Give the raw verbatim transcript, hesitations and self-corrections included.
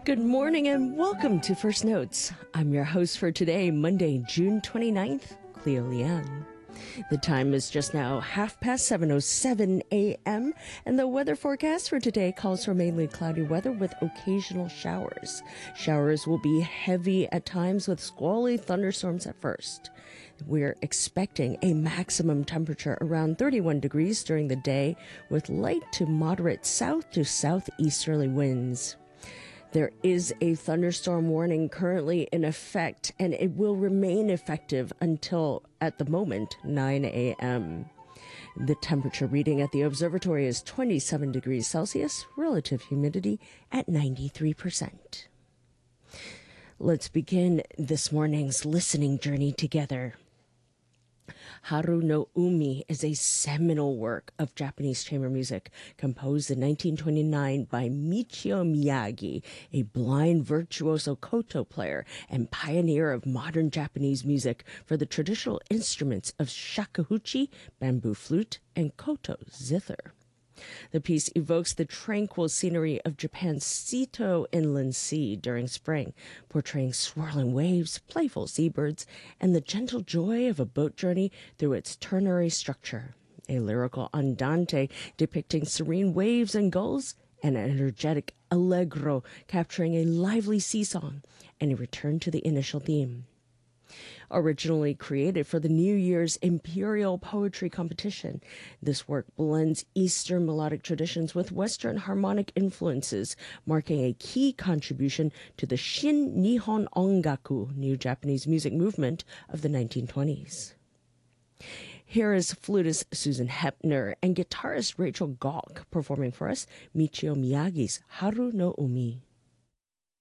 Good morning and welcome to First Notes. I'm your host for today, Monday, June twenty-ninth, Cleo Liang. The time is just now half past seven oh seven a.m. and the weather forecast for today calls for mainly cloudy weather with occasional showers. Showers will be heavy at times with squally thunderstorms at first. We're expecting a maximum temperature around thirty-one degrees during the day with light to moderate south to southeasterly winds. There is a thunderstorm warning currently in effect, and it will remain effective until, at the moment, nine a.m. The temperature reading at the observatory is twenty-seven degrees Celsius, relative humidity at ninety-three percent. Let's begin this morning's listening journey together. Haru no Umi is a seminal work of Japanese chamber music composed in nineteen twenty-nine by Michio Miyagi, a blind virtuoso koto player and pioneer of modern Japanese music for the traditional instruments of shakuhachi, bamboo flute, and koto, zither. The piece evokes the tranquil scenery of Japan's Seto Inland Sea during spring, portraying swirling waves, playful seabirds, and the gentle joy of a boat journey through its ternary structure. A lyrical andante depicting serene waves and gulls, an energetic allegro capturing a lively sea song, and a return to the initial theme. Originally created for the New Year's Imperial Poetry Competition, this work blends Eastern melodic traditions with Western harmonic influences, marking a key contribution to the Shin Nihon Ongaku, new Japanese music movement of the nineteen twenties. Here is flutist Susan Hepner and guitarist Rachel Gauck performing for us Michio Miyagi's Haru no Umi.